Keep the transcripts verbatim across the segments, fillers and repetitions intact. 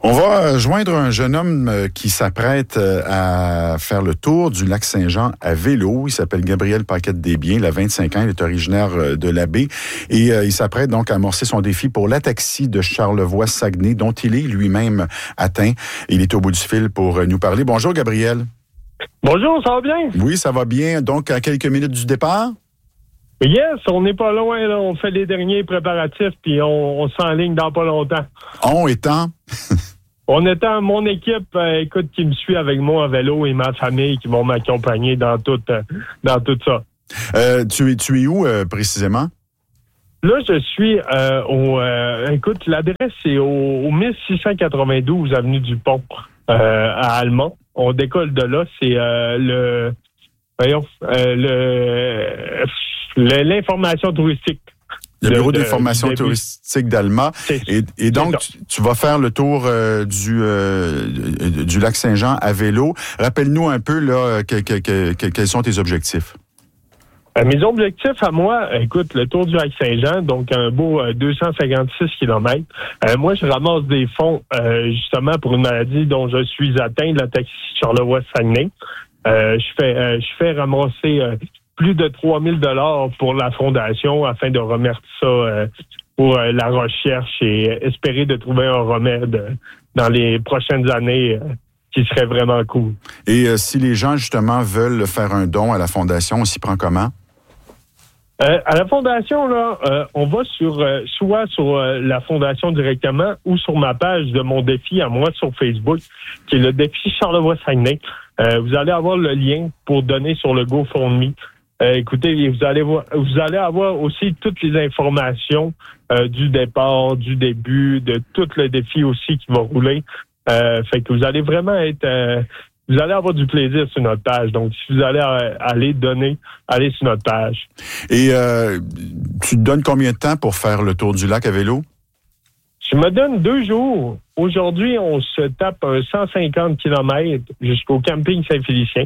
On va joindre un jeune homme qui s'apprête à faire le tour du lac Saint-Jean à vélo. Il s'appelle Gabriel Paquette-Desbiens, il a vingt-cinq ans, il est originaire de l'Abbé et euh, il s'apprête donc à amorcer son défi pour l'ataxie de Charlevoix-Saguenay, dont il est lui-même atteint. Il est au bout du fil pour nous parler. Bonjour Gabriel. Bonjour, ça va bien? Oui, ça va bien. Donc, à quelques minutes du départ? Yes, on n'est pas loin, là. On fait les derniers préparatifs, puis on, on s'enligne dans pas longtemps. On étant? On étant mon équipe, euh, écoute, qui me suit avec moi à vélo et ma famille qui vont m'accompagner dans tout, euh, dans tout ça. Euh, tu es, tu es où, euh, précisément? Là, je suis euh, au... Euh, écoute, l'adresse, c'est au, au mille six cent quatre-vingt-douze avenue du Pont, euh, à Allemont. On décolle de là, c'est euh, le... Voyons, euh, le... l'information touristique. Le bureau de, d'information de, touristique d'Alma. Et, et donc, tu, tu vas faire le tour euh, du, euh, du lac Saint-Jean à vélo. Rappelle-nous un peu là, que, que, que, que, quels sont tes objectifs. Euh, mes objectifs à moi, écoute, le tour du lac Saint-Jean, donc un beau euh, deux cent cinquante-six kilomètres. Euh, moi, je ramasse des fonds euh, justement pour une maladie dont je suis atteint, l'ataxie Charlevoix-Saguenay. Euh, je fais, euh, je fais ramasser... Euh, plus de trois mille dollars pour la fondation afin de remettre ça euh, pour euh, la recherche et espérer de trouver un remède euh, dans les prochaines années euh, qui serait vraiment cool. Et euh, si les gens, justement, veulent faire un don à la fondation, on s'y prend comment? Euh, à la fondation, là, euh, on va sur euh, soit sur euh, la fondation directement ou sur ma page de mon défi à moi sur Facebook, qui est le défi Charlevoix-Saguenay. Euh, vous allez avoir le lien pour donner sur le GoFundMe. Euh, écoutez, vous allez voir, vous allez avoir aussi toutes les informations euh, du départ, du début, de tout le défi aussi qui va rouler. Euh, fait que vous allez vraiment être, euh, vous allez avoir du plaisir sur notre page. Donc, si vous allez euh, aller donner, allez sur notre page. Et euh, tu te donnes combien de temps pour faire le tour du lac à vélo? Je me donne deux jours. Aujourd'hui, on se tape un cent cinquante kilomètres jusqu'au camping Saint-Félicien.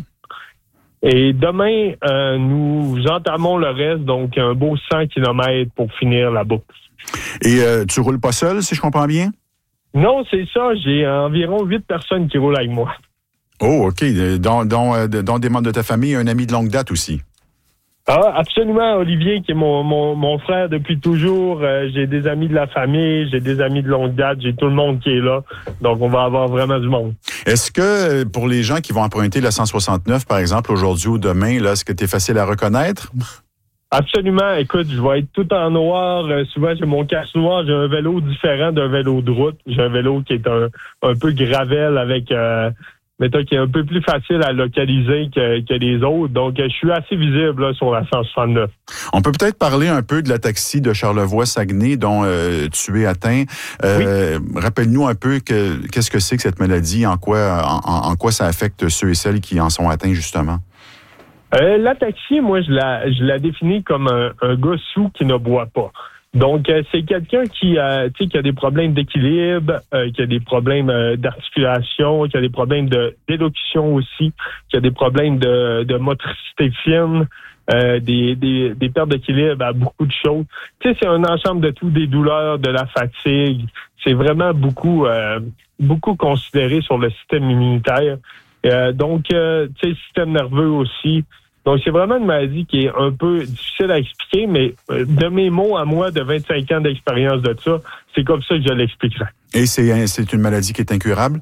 Et demain, euh, nous entamons le reste, donc un beau cent kilomètres pour finir la boucle. Et euh, tu roules pas seul, si je comprends bien? Non, c'est ça. J'ai environ huit personnes qui roulent avec moi. Oh, OK. Dont, dont, dont des membres de ta famille et un ami de longue date aussi. Ah, absolument. Olivier, qui est mon, mon, mon frère depuis toujours. Euh, j'ai des amis de la famille, j'ai des amis de longue date, j'ai tout le monde qui est là. Donc, on va avoir vraiment du monde. Est-ce que, pour les gens qui vont emprunter la cent soixante-neuf, par exemple, aujourd'hui ou demain, là, est-ce que tu es facile à reconnaître? Absolument. Écoute, je vais être tout en noir. Euh, souvent, j'ai mon casque noir. J'ai un vélo différent d'un vélo de route. J'ai un vélo qui est un, un peu gravel avec... Euh, mettons, qui est un peu plus facile à localiser que, que les autres. Donc, je suis assez visible là, sur la cent soixante-neuf. On peut peut-être parler un peu de l'ataxie de Charlevoix-Saguenay dont euh, tu es atteint. Euh, oui. Rappelle-nous un peu que, qu'est-ce que c'est que cette maladie, en quoi, en, en quoi ça affecte ceux et celles qui en sont atteints, justement? Euh, l'ataxie, moi, je la, je la définis comme un, un gars sous qui ne boit pas. Donc, euh, c'est quelqu'un qui, euh, tu sais, qui a des problèmes d'équilibre, euh, qui a des problèmes euh, d'articulation, qui a des problèmes de d'élocution aussi, qui a des problèmes de, de motricité fine, euh, des, des, des pertes d'équilibre à beaucoup de choses. Tu sais, c'est un ensemble de tout, des douleurs, de la fatigue. C'est vraiment beaucoup, euh, beaucoup considéré sur le système immunitaire. Euh, donc, euh, tu sais, système nerveux aussi. Donc, c'est vraiment une maladie qui est un peu difficile à expliquer, mais de mes mots à moi, de vingt-cinq ans d'expérience de ça, c'est comme ça que je l'expliquerai. Et c'est, c'est une maladie qui est incurable?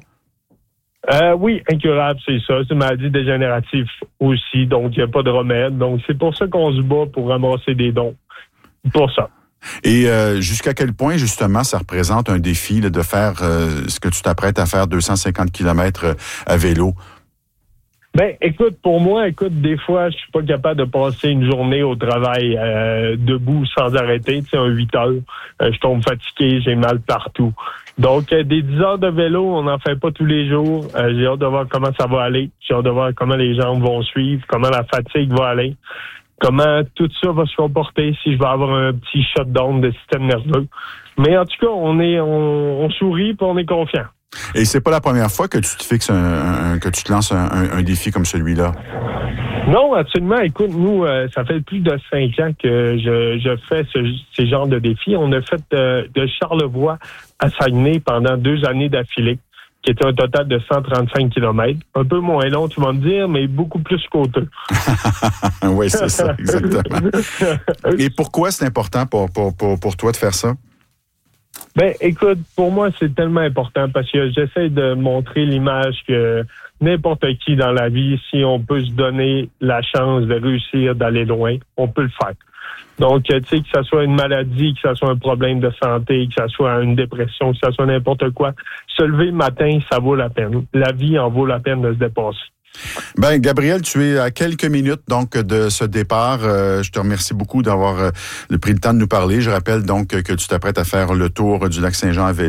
Euh, oui, incurable, c'est ça. C'est une maladie dégénérative aussi, donc il n'y a pas de remède. Donc, c'est pour ça qu'on se bat pour ramasser des dons. Pour ça. Et euh, jusqu'à quel point, justement, ça représente un défi là, de faire euh, ce que tu t'apprêtes à faire, deux cent cinquante kilomètres à vélo? Ben, écoute, pour moi, écoute, des fois, je suis pas capable de passer une journée au travail euh, debout sans arrêter, tu sais, un huit heures. Euh, je tombe fatigué, j'ai mal partout. Donc, euh, des dix heures de vélo, on n'en fait pas tous les jours. Euh, j'ai hâte de voir comment ça va aller. J'ai hâte de voir comment les jambes vont suivre, comment la fatigue va aller, comment tout ça va se comporter si je vais avoir un petit shutdown de système nerveux. Mais en tout cas, on est, on, on sourit puis on est confiant. Et c'est pas la première fois que tu te fixes un, un que tu te lances un, un, un défi comme celui-là. Non, absolument. Écoute, nous, euh, ça fait plus de cinq ans que je, je fais ce, ces genres de défis. On a fait euh, de Charlevoix à Saguenay pendant deux années d'affilée, qui était un total de cent trente-cinq kilomètres. Un peu moins long, tu vas me dire, mais beaucoup plus coûteux. Oui, c'est ça, exactement. Et pourquoi c'est important pour, pour, pour, pour toi de faire ça? Ben, écoute, pour moi, c'est tellement important parce que j'essaie de montrer l'image que n'importe qui dans la vie, si on peut se donner la chance de réussir, d'aller loin, on peut le faire. Donc, tu sais, que ça soit une maladie, que ça soit un problème de santé, que ça soit une dépression, que ça soit n'importe quoi, se lever le matin, ça vaut la peine. La vie en vaut la peine de se dépasser. Ben, Gabriel, tu es à quelques minutes donc de ce départ. Euh, je te remercie beaucoup d'avoir euh, pris le temps de nous parler. Je rappelle donc que tu t'apprêtes à faire le tour du lac Saint-Jean à vélo.